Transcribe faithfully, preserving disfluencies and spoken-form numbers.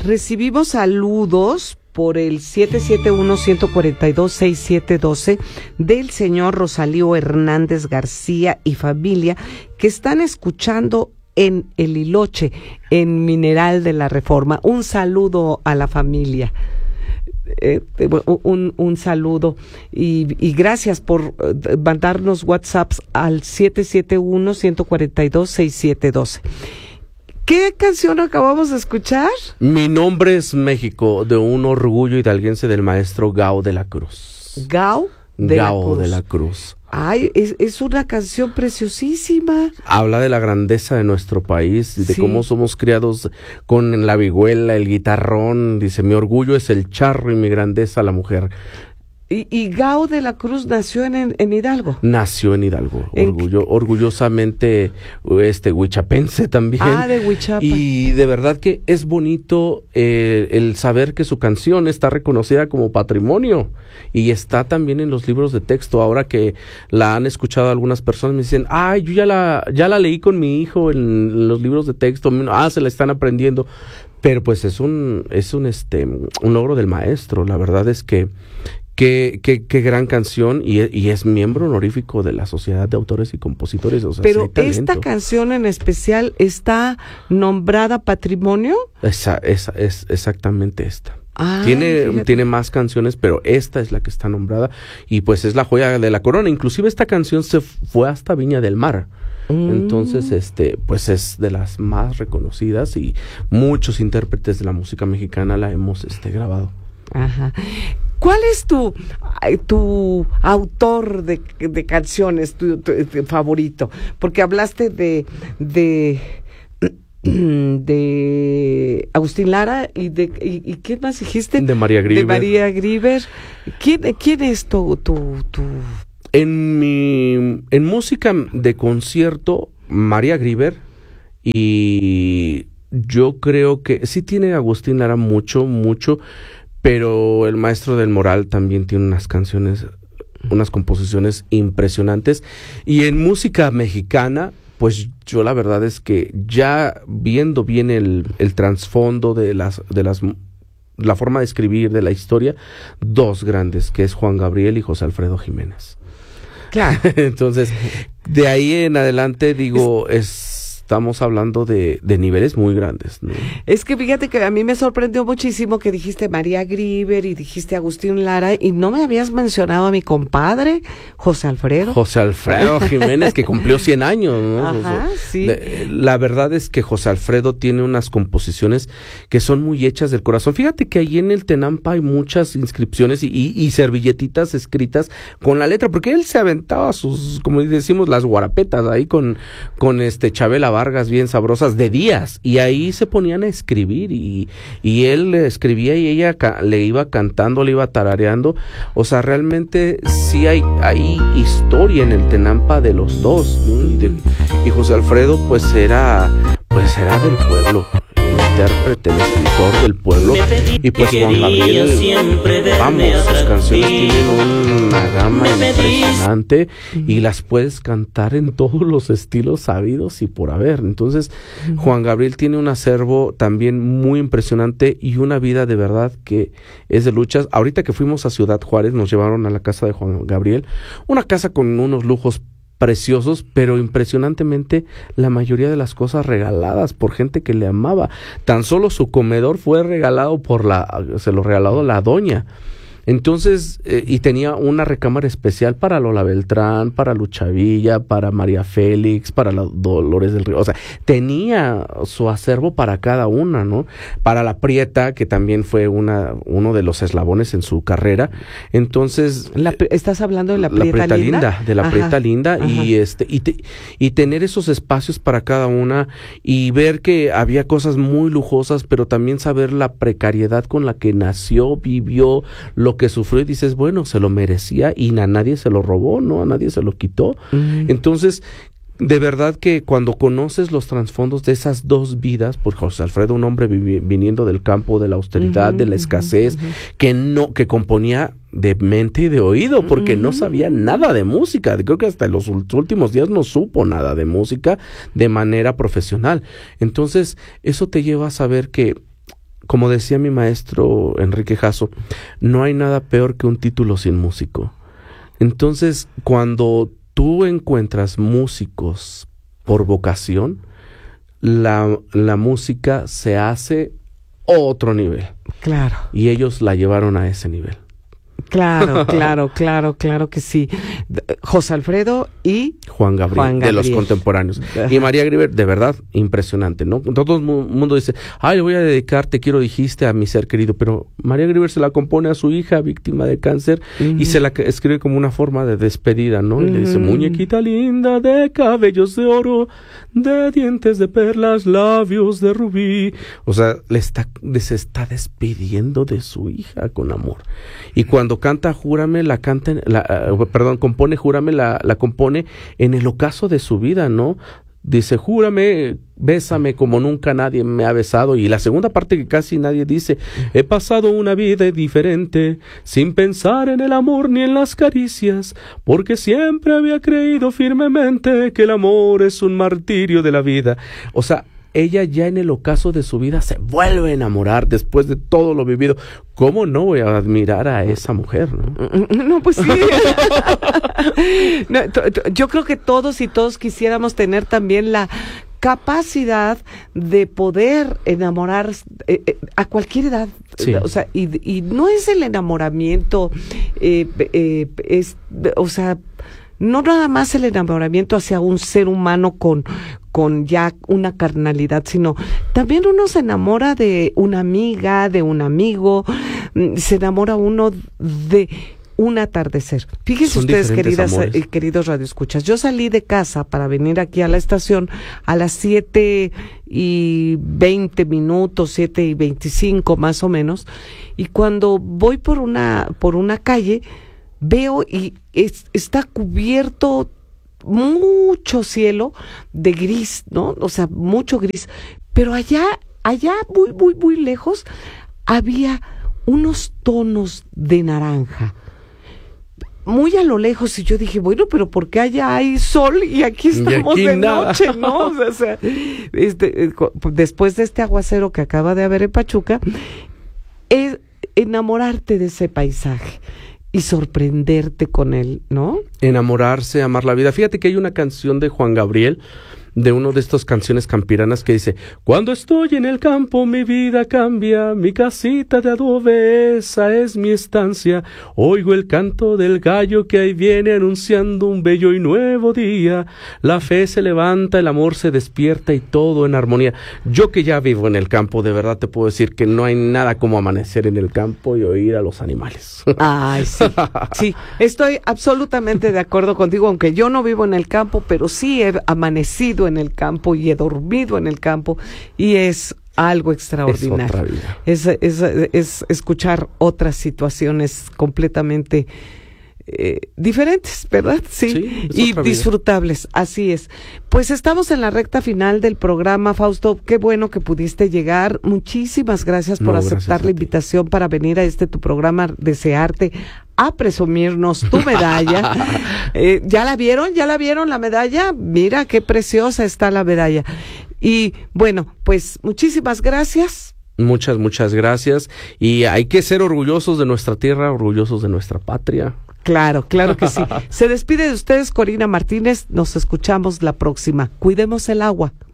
recibimos saludos por el siete siete uno, uno cuatro dos, seis siete uno dos del señor Rosalío Hernández García y familia, que están escuchando en El Hiloche, en Mineral de la Reforma. Un saludo a la familia. Eh, un, un saludo y, y gracias por mandarnos WhatsApps al siete siete uno, uno cuatro dos, seis siete uno dos. ¿Qué canción acabamos de escuchar? Mi nombre es México, de un orgullo hidalguense del maestro Gao de la Cruz. Gao de Gao la Cruz. de la Cruz. Ay, es, es una canción preciosísima. Habla de la grandeza de nuestro país, de Sí. cómo somos criados con la vihuela, el guitarrón. Dice, mi orgullo es el charro y mi grandeza la mujer. Y, y Gao de la Cruz nació en, en Hidalgo. Nació en Hidalgo, ¿En orgullo, orgullosamente este huichapense también. Ah, de Huichapa. Y de verdad que es bonito eh, el saber que su canción está reconocida como patrimonio y está también en los libros de texto. Ahora que la han escuchado algunas personas me dicen, ay, yo ya la, ya la leí con mi hijo en los libros de texto, ah, se la están aprendiendo. Pero pues es un, es un, este, un logro del maestro. La verdad es que Qué, qué, qué gran canción y, y es miembro honorífico de la Sociedad de Autores y Compositores. O sea, Pero sí hay talento. esta canción en especial está nombrada patrimonio. Esa, esa, es exactamente esta. Ah, tiene, fíjate. tiene más canciones, pero esta es la que está nombrada y pues es la joya de la corona. Inclusive esta canción se fue hasta Viña del Mar. Mm. Entonces, este, pues es de las más reconocidas y muchos intérpretes de la música mexicana la hemos este, grabado. Ajá. ¿Cuál es tu, tu autor de, de canciones, tu, tu, tu favorito? Porque hablaste de, de, de Agustín Lara y de y, y ¿quién más dijiste? De María Grieber. De María Grieber. ¿Quién, quién es tu, tu, tu? En mi, en música de concierto, María Grieber, y yo creo que sí tiene Agustín Lara mucho, mucho. Pero el Maestro del Moral también tiene unas canciones, unas composiciones impresionantes. Y en música mexicana, pues yo la verdad es que ya viendo bien el, el trasfondo de las, de las, la forma de escribir, de la historia, dos grandes, que es Juan Gabriel y José Alfredo Jiménez. Claro. Entonces, de ahí en adelante digo, es... Estamos hablando de, de niveles muy grandes, ¿no? Es que fíjate que a mí me sorprendió muchísimo que dijiste María Grieber y dijiste Agustín Lara y no me habías mencionado a mi compadre, José Alfredo. José Alfredo Jiménez, que cumplió cien años, ¿no? Ajá, sí. La verdad es que José Alfredo tiene unas composiciones que son muy hechas del corazón. Fíjate que ahí en el Tenampa hay muchas inscripciones y, y, y servilletitas escritas con la letra, porque él se aventaba sus, como decimos, las guarapetas ahí con, con este Chabela Vargas bien sabrosas de días y ahí se ponían a escribir y, y él escribía y ella ca- le iba cantando, le iba tarareando. O sea, realmente sí hay, hay historia en el Tenampa de los dos, ¿no? Y, de, y José Alfredo pues era, pues era del pueblo, el intérprete, el escritor del pueblo, y pues Juan Gabriel, vamos, sus canciones tienen una gama impresionante y las puedes cantar en todos los estilos sabidos y por haber. Entonces Juan Gabriel tiene un acervo también muy impresionante y una vida de verdad que es de luchas. Ahorita que fuimos a Ciudad Juárez nos llevaron a la casa de Juan Gabriel, una casa con unos lujos preciosos, pero impresionantemente la mayoría de las cosas regaladas por gente que le amaba. Tan solo su comedor fue regalado por la, se lo regaló la doña. Entonces, eh, y tenía una recámara especial para Lola Beltrán, para Lucha Villa, para María Félix, para la Dolores del Río. O sea, tenía su acervo para cada una, ¿no? Para la Prieta, que también fue una uno de los eslabones en su carrera. Entonces, la, ¿estás hablando de la Prieta, la Prieta Linda? Linda? De la Ajá, Prieta Linda, ajá. y este y, te, y tener esos espacios para cada una y ver que había cosas muy lujosas, pero también saber la precariedad con la que nació, vivió, lo que sufrió, y dices, bueno, se lo merecía y a nadie se lo robó, ¿no? A nadie se lo quitó. Mm. Entonces, de verdad que cuando conoces los trasfondos de esas dos vidas, por José Alfredo, un hombre vivi- viniendo del campo de la austeridad, uh-huh, de la escasez, uh-huh. que no, que componía de mente y de oído, porque uh-huh. no sabía nada de música. Creo que hasta los últimos días no supo nada de música de manera profesional. Entonces, eso te lleva a saber que como decía mi maestro Enrique Jasso, no hay nada peor que un título sin músico. Entonces, cuando tú encuentras músicos por vocación, la, la música se hace otro nivel. Claro. Y ellos la llevaron a ese nivel. Claro, claro, claro, claro que sí. José Alfredo y Juan Gabriel, Juan Gabriel, de los contemporáneos. Y María Grieber, de verdad, impresionante, ¿no? Todo el mundo dice, ay, le voy a dedicar, te quiero, dijiste a mi ser querido, pero María Grieber se la compone a su hija víctima de cáncer uh-huh. y se la escribe como una forma de despedida, ¿no? Y uh-huh. le dice, muñequita linda de cabellos de oro, de dientes de perlas, labios de rubí. O sea, le está, se está despidiendo de su hija con amor. Y cuando canta Júrame, la canta, en, la, uh, perdón, compone Júrame, la, la compone en el ocaso de su vida, ¿no? Dice, júrame, bésame como nunca nadie me ha besado. Y la segunda parte que casi nadie dice, he pasado una vida diferente, sin pensar en el amor ni en las caricias, porque siempre había creído firmemente que el amor es un martirio de la vida. O sea, ella ya en el ocaso de su vida se vuelve a enamorar después de todo lo vivido. ¿Cómo no voy a admirar a esa mujer, no? No, pues sí. No, t- t- yo creo que todos y todos quisiéramos tener también la capacidad de poder enamorar eh, eh, a cualquier edad. Sí. O sea, y, y no es el enamoramiento, eh, eh, es, o sea, no nada más el enamoramiento hacia un ser humano con, con ya una carnalidad, sino también uno se enamora de una amiga, de un amigo, se enamora uno de un atardecer. Fíjense Son ustedes, queridas, eh, queridos radioescuchas, yo salí de casa para venir aquí a la estación a las siete y veinte minutos, siete y veinticinco más o menos, y cuando voy por una, por una calle, veo y es, está cubierto mucho cielo de gris, ¿no? O sea, mucho gris. Pero allá, allá muy, muy, muy lejos, había unos tonos de naranja. Muy a lo lejos, y yo dije, bueno, pero ¿por qué allá hay sol y aquí estamos y aquí de nada. Noche, ¿no? O sea, este, después de este aguacero que acaba de haber en Pachuca, es enamorarte de ese paisaje y sorprenderte con él, ¿no? Enamorarse, amar la vida. Fíjate que hay una canción de Juan Gabriel, de uno de estas canciones campiranas que dice, cuando estoy en el campo mi vida cambia, mi casita de adobe esa es mi estancia, oigo el canto del gallo que ahí viene anunciando un bello y nuevo día, la fe se levanta, el amor se despierta y todo en armonía. Yo que ya vivo en el campo, de verdad te puedo decir que no hay nada como amanecer en el campo y oír a los animales. Ay, sí, sí, estoy absolutamente de acuerdo contigo, aunque yo no vivo en el campo, pero sí he amanecido en el campo y he dormido en el campo y es algo extraordinario. Es otra vida. Es, es, es escuchar otras situaciones completamente eh, diferentes, ¿verdad? Sí, sí y disfrutables, vida. Así es. Pues estamos en la recta final del programa, Fausto, qué bueno que pudiste llegar, muchísimas gracias por no, aceptar gracias la invitación para venir a este tu programa, desearte a presumirnos tu medalla. eh, ¿Ya la vieron? ¿Ya la vieron la medalla? Mira qué preciosa está la medalla. Y bueno, pues muchísimas gracias. Muchas, muchas gracias. Y hay que ser orgullosos de nuestra tierra, orgullosos de nuestra patria. Claro, claro que sí. Se despide de ustedes Corina Martínez. Nos escuchamos la próxima. Cuidemos el agua.